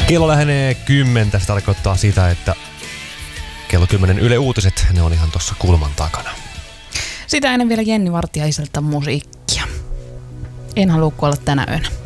Kello lähenee 10. Se tarkoittaa sitä, että kello 10 Yle Uutiset, ne on ihan tuossa kulman takana. Sitä ennen vielä Jenni Vartiaiselta musiikkia. En halua kuolla tänä yönä.